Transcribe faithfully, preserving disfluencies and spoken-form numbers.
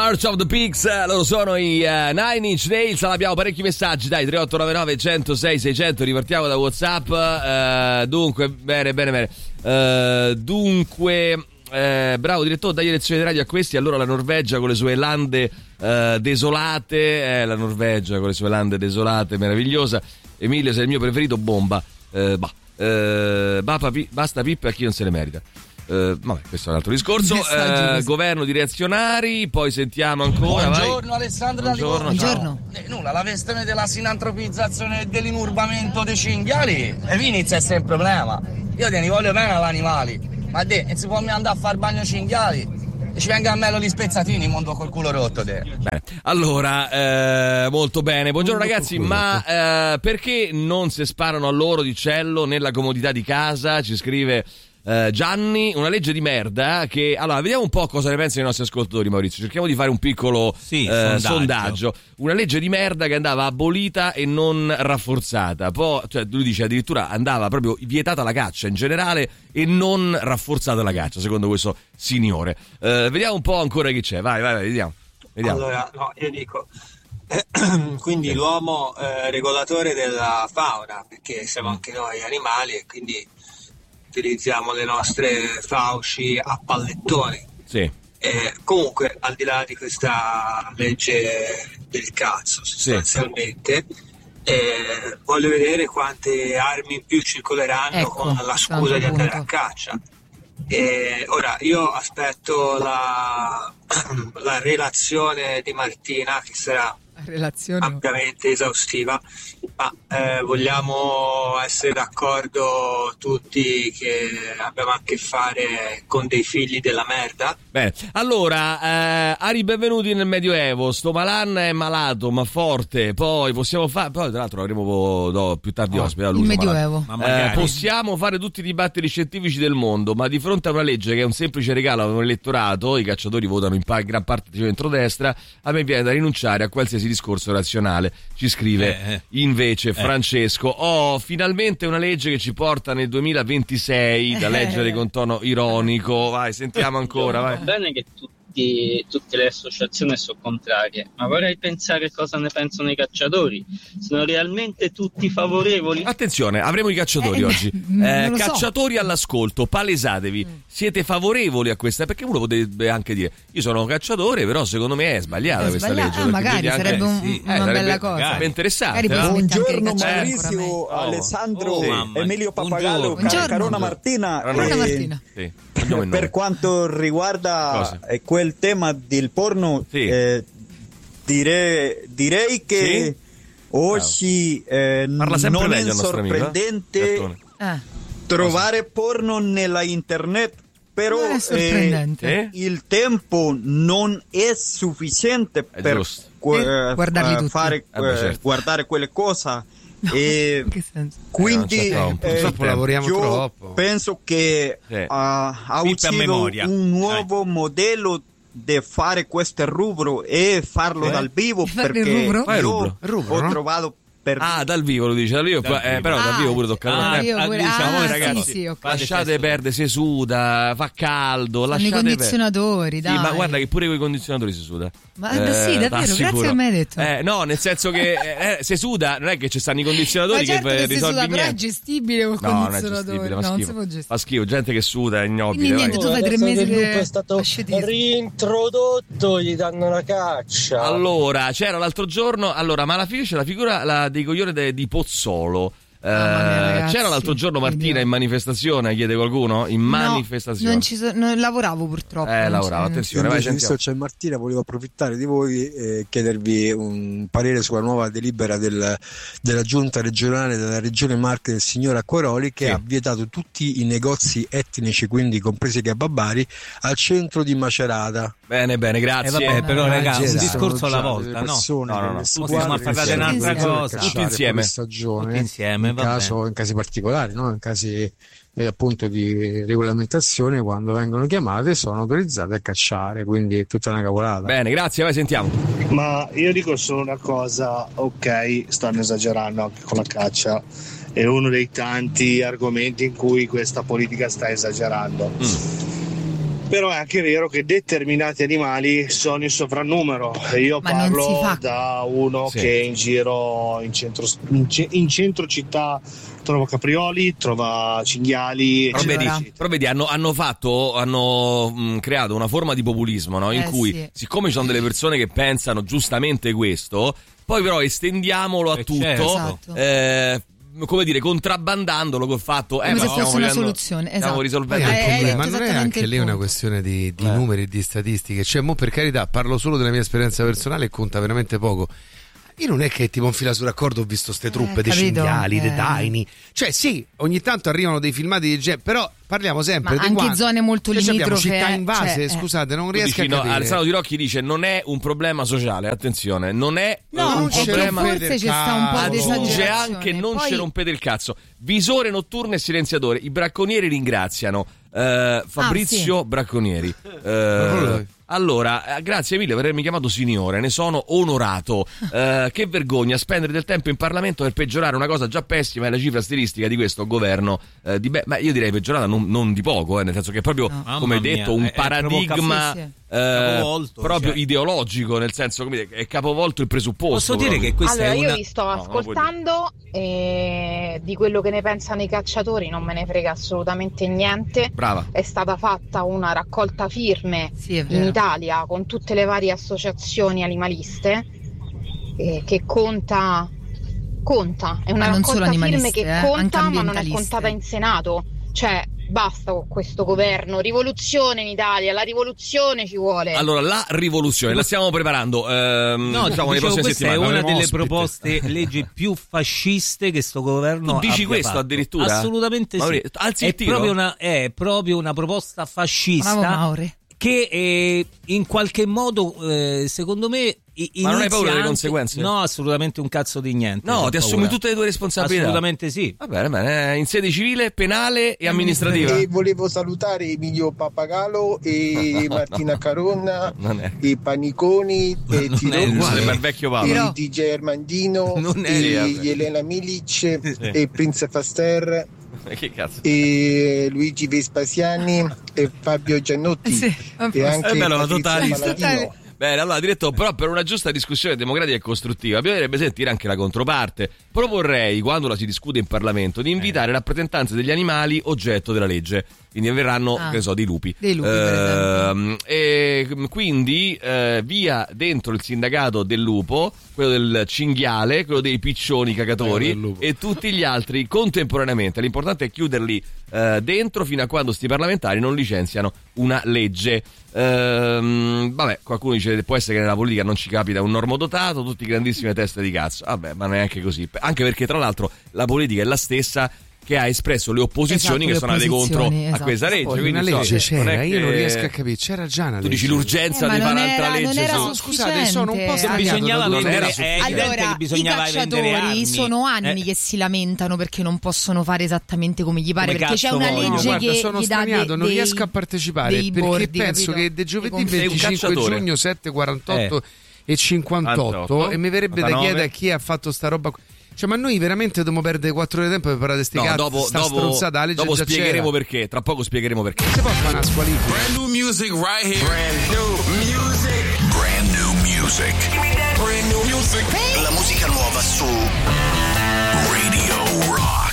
March of the Pigs, loro sono i uh, Nine Inch Nails. Abbiamo parecchi messaggi, dai, tre otto nove nove uno zero sei sei zero zero, ripartiamo da WhatsApp. Uh, dunque, bene, bene, bene. Uh, dunque, eh, bravo direttore, dagli lezioni di radio a questi. Allora la Norvegia con le sue lande uh, desolate, eh, la Norvegia con le sue lande desolate, meravigliosa. Emilio, sei il mio preferito, bomba. Uh, bah. Uh, basta, basta Pippo a chi non se ne merita. Uh, vabbè, questo è un altro discorso. Uh, governo di reazionari, poi sentiamo ancora. Buongiorno vai. Alessandro. Buongiorno, Buongiorno. Eh, nulla, la questione della sinantropizzazione e dell'inurbamento dei cinghiali e vi inizia a essere un problema. Io te ne voglio bene agli animali, ma te non si può andare a fare bagno cinghiali e ci venga a me gli spezzatini in mondo col culo rotto te. Bene. Allora, eh, molto bene. Buongiorno ragazzi, ma eh, perché non si sparano a loro di cello nella comodità di casa? Ci scrive Uh, Gianni, una legge di merda che... Allora, vediamo un po' cosa ne pensano i nostri ascoltatori, Maurizio. Cerchiamo di fare un piccolo sì, uh, sondaggio. sondaggio. Una legge di merda che andava abolita e non rafforzata. Poi, cioè, lui dice addirittura andava proprio vietata la caccia in generale e non rafforzata la caccia, secondo questo signore. Uh, vediamo un po' ancora chi c'è. Vai, vai, vai, vediamo. vediamo. Allora, no, io dico... quindi l'uomo eh, regolatore della fauna, perché siamo anche noi animali e quindi utilizziamo le nostre fauci a pallettoni. Sì. Eh, comunque, al di là di questa legge del cazzo, sostanzialmente, sì. eh, voglio vedere quante armi in più circoleranno, ecco, con la scusa di andare a caccia. Eh, ora, io aspetto la, la relazione di Martina, che sarà relazione ampiamente esaustiva, ma eh, vogliamo essere d'accordo tutti che abbiamo a che fare con dei figli della merda? Bene, allora, eh, Ari, benvenuti nel Medioevo. Sto Malan è malato, ma forte. Poi possiamo fare, poi tra l'altro avremo no, più tardi oh, ospite. Il Medioevo. Eh, possiamo fare tutti i dibattiti scientifici del mondo, ma di fronte a una legge che è un semplice regalo a un elettorato, i cacciatori votano in pa- gran parte di centrodestra, a me viene da rinunciare a qualsiasi discorso razionale. Ci scrive eh, eh. invece Francesco. Oh, finalmente una legge che ci porta nel duemilaventisei da leggere con tono ironico. Vai, sentiamo ancora, vai. Va bene che tutti, tutte le associazioni sono contrarie, ma vorrei pensare cosa ne pensano i cacciatori. Sono realmente tutti favorevoli? Attenzione, avremo i cacciatori eh, oggi. Eh, cacciatori so. all'ascolto, palesatevi. Mm. Siete favorevoli a questa? Perché uno potrebbe anche dire io sono un cacciatore, però secondo me è sbagliata è questa sbagliata. legge. Ah, magari anche, sarebbe un, sì, una eh, bella sarebbe, cosa. Sarebbe interessante. No? Buongiorno Maurizio, oh, Alessandro, oh, sì. Emilio Pappagallo, Buongiorno. Carona Martina. Carona e... Martina. Sì. Per quanto riguarda eh, quel tema del porno, sì. eh, direi, direi che sì. oggi eh, non è sorprendente amico, eh? trovare sì. porno nella internet, però eh, eh? il tempo non è sufficiente è per que- eh, fare, eh, beh, certo. guardare quelle cose. E quindi eh, eh, lavoriamo io troppo. penso che sì. uh, ha ucciso un nuovo Dai. modello di fare questo rubro e farlo eh? dal vivo, perché io rubro? Rubro, ho no? trovato per... Ah, dal vivo lo dice, io, dal eh, vivo. però ah, dal vivo pure tocca ah, ah, io pure, diciamo, ah, ragazzi, sì, sì, okay. lasciate perdere, si suda, fa caldo, sono lasciate i condizionatori, per... dai. Sì, ma guarda che pure con i condizionatori si suda. Ma eh, sì, davvero, grazie a me hai detto. Eh, no, nel senso che eh, se suda, non è che ci stanno i condizionatori ma certo che, che risolvi suda, niente. Però è gestibile col no, condizionatore. No, non non si può gestire. Fa schifo, gente che suda, è ignobile. Quindi niente, vai. tu fai tre mesi che che è stato reintrodotto, gli danno la caccia. Allora, c'era l'altro giorno, allora, ma alla fine c'è la figura la, dei coglioni de, di Pozzolo. Uh, ragazzi, c'era l'altro giorno Martina in manifestazione, chiede qualcuno? In no, manifestazione non ci so, non lavoravo purtroppo. Eh, lavoravo, attenzione, vai, visto c'è Martina, volevo approfittare di voi e chiedervi un parere sulla nuova delibera del, della giunta regionale della regione Marche del signor Acquaroli, che sì. ha vietato tutti i negozi etnici, quindi compresi i kebabari, al centro di Macerata. Bene, bene, grazie. Eh vabbè, però eh, ragazzi, un esatto. discorso alla volta, no? No, no, no. no. Stiamo a parlare di un'altra cosa. Tutti insieme. Stagione, tutti insieme, in, caso, in casi particolari, no? In casi eh, appunto di regolamentazione, quando vengono chiamate sono autorizzate a cacciare, quindi è tutta una cavolata. Bene, grazie, vai, sentiamo. Ma io dico solo una cosa, ok, stanno esagerando anche con la caccia, è uno dei tanti argomenti in cui questa politica sta esagerando. Mm. però è anche vero che determinati animali sono in sovrannumero. Io Ma parlo da uno sì. che in giro in centro, in, ce, in centro città trova caprioli, trova cinghiali, però eccetera. vedi, però vedi hanno, hanno fatto hanno mh, creato una forma di populismo, no? In Eh, cui sì. siccome ci sono delle persone che pensano giustamente questo, poi però estendiamolo a Eh, tutto, certo. Esatto. eh, come dire, contrabbandandolo col fatto eh, Come ma se stiamo fosse una facendo- soluzione, stiamo esatto. risolvendo Poi il hai- problema. hai Ma detto non è esattamente anche il lì una punto. questione di, di Eh. numeri e di statistiche, cioè mo per carità parlo solo della mia esperienza personale, conta veramente poco. Io non è che tipo un fila su raccordo ho visto ste truppe Eh, dei capito? cinghiali, dei Eh. daini, cioè sì, ogni tanto arrivano dei filmati di gente, però parliamo sempre Ma di anche quanto- zone molto cioè, abbiamo limitrofe, città eh, invase, cioè, eh. scusate, non Tu riesco dici, a no, capire. Alessandro Di Rocchi dice non è un problema sociale, attenzione, non è No, eh, un è che problema. forse ci sta un po' di Aggiunge esagerazione. anche non Poi- ci rompete il cazzo. Visore notturno e silenziatore. I bracconieri ringraziano. Eh, Fabrizio Ah, sì. Bracconieri. Eh, allora, eh, grazie mille per avermi chiamato signore, ne sono onorato. Eh, che vergogna spendere del tempo in Parlamento per peggiorare una cosa già pessima e la cifra stilistica di questo governo. Eh, di be- ma io direi peggiorata non, non di poco, eh, nel senso che è proprio, No. come Mamma detto, mia, un è- è paradigma. Sì, sì. eh, Capovolto, proprio cioè. ideologico, nel senso come dire, è capovolto il presupposto. Posso dire proprio. che questa Allora, è io una... vi sto No, non lo puoi ascoltando e di quello che ne pensano i cacciatori non me ne frega assolutamente niente. Brava. È stata fatta una raccolta firme Sì, è in vero. Italia con tutte le varie associazioni animaliste eh, che conta, conta, è una Ma non solo raccolta firme animaliste, che eh, anche conta ma non è ambientaliste. contata in Senato. Cioè, basta con questo governo, rivoluzione in Italia, la rivoluzione ci vuole. Allora, la rivoluzione la stiamo preparando. Ehm, No, diciamo, nei dicevo, prossime questa è settimane. una Avremo delle ospite. proposte leggi più fasciste che sto governo Tu dici abbia questo fatto. addirittura? Assolutamente sì. Mauri, alzi il è, tiro? proprio una, è proprio una proposta fascista. Bravo Mauri. Che eh, in qualche modo, eh, secondo me, i- Ma non hai inizia paura delle anche- conseguenze? No, assolutamente un cazzo di niente. No, non ti ho assumi paura. tutte le tue responsabilità. Assolutamente sì. Va bene, bene. In sede civile, penale e amministrativa. E volevo salutare Emilio Pappagallo e No, Martina no. Caronna, Non è. e Paniconi, e Non è uguale, Sembra il Tirozzi, vecchio e Papa. D J Armandino, Non è- e vabbè. Elena Milic, e Prince Faster, Che cazzo? e Luigi Vespasiani, e Fabio Giannotti, Sì, e anche È bello, la Patrizia totale- Paladino. Bene, allora, diretto, però per una giusta discussione democratica e costruttiva bisognerebbe sentire anche la controparte. Proporrei, quando la si discute in Parlamento, di invitare rappresentanze degli animali oggetto della legge. Quindi verranno, Ah. che ne so, dei lupi. Dei lupi, per Ehm, e quindi eh, via dentro il sindacato del lupo, quello del cinghiale, quello dei piccioni cagatori Eh, del lupo. e tutti gli altri contemporaneamente. L'importante è chiuderli eh, dentro fino a quando sti parlamentari non licenziano una legge. Ehm, vabbè, qualcuno dice può essere che nella politica non ci capita un normodotato, tutti grandissime teste di cazzo. Vabbè, ma neanche così. Anche perché tra l'altro la politica è la stessa che ha espresso le opposizioni Esatto, che le sono andate contro opposizioni, a esatto. questa legge. Poi Quindi, una legge insomma, non c'era, è io non che- riesco a capire, c'era già una Tu legge. dici l'urgenza Eh, ma di fare non un'altra era- non legge era su- No, scusate, sono un po' sufficiente. straniato Bisognava da dove- vendere, era è evidente Allora, che bisognava i vendere cacciatori armi. sono anni Eh. che si lamentano perché non possono fare esattamente come gli pare, Come perché c'è cazzo una vogliono. legge No, guarda, che sono gli dà straniato, dei- non dei- riesco a partecipare dei perché bordi, penso capito? che da giovedì Dei confini. Sei un venticinque cacciatore. giugno sette e quarantotto e cinquantotto quarantotto, e mi verrebbe da quarantanove. chiedere a chi ha fatto sta roba qui. Cioè, ma noi veramente dobbiamo perdere quattro ore di tempo per parlare di sti No, cazzi, dopo, sta dopo, stronzata, la legge dopo già spiegheremo c'era. perché. Tra poco spiegheremo perché. Non si può fare una squalifica. Brand new music right here. Brand new music. Brand new music. Brand new music. La musica nuova su Radio Rock.